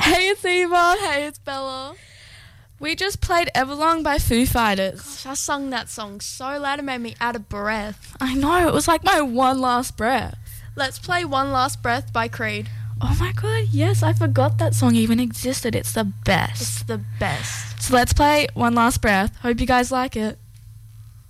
Hey, it's Eva. Hey, it's Bella. We just played Everlong by Foo Fighters. Gosh, I sung that song so loud it made me out of breath. I know, it was like my one last breath. Let's play One Last Breath by Creed. Oh my god, yes, I forgot that song even existed. It's the best. It's the best. So let's play One Last Breath. Hope you guys like it.